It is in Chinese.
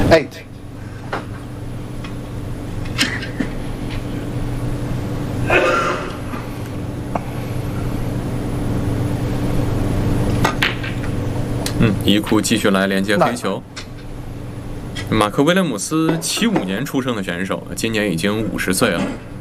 8. -伊库继续来连接黑球。马克·威廉姆斯75年出生的选手，今年已经50岁了。